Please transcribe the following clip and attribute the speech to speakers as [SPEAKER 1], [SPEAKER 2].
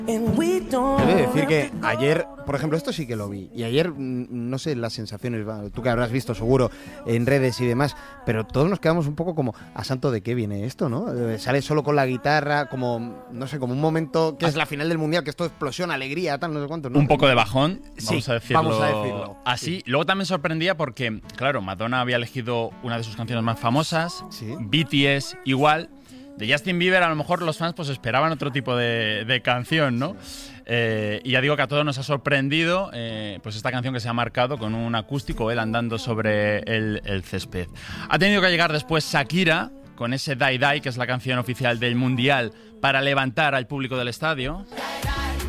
[SPEAKER 1] Debo decir que ayer, por ejemplo, esto sí que lo vi. Y ayer, no sé las sensaciones, tú que habrás visto seguro en redes y demás, pero todos nos quedamos un poco como, ¿a santo de qué viene esto, no? Sale solo con la guitarra, como, no sé, como un momento que es la final del Mundial, que esto explosión, alegría, tal, no sé cuánto, ¿no?
[SPEAKER 2] Un poco de bajón,
[SPEAKER 1] Sí,
[SPEAKER 2] vamos a decirlo así.
[SPEAKER 1] Sí.
[SPEAKER 2] Luego también sorprendía porque, claro, Madonna había elegido una de sus canciones más famosas,
[SPEAKER 1] Sí.
[SPEAKER 2] BTS igual. De Justin Bieber a lo mejor los fans pues esperaban otro tipo de canción, ¿no? Y ya digo que a todos nos ha sorprendido pues esta canción que se ha marcado con un acústico, él andando sobre el césped. Ha tenido que llegar después Shakira con ese Die Die, que es la canción oficial del Mundial, para levantar al público del estadio.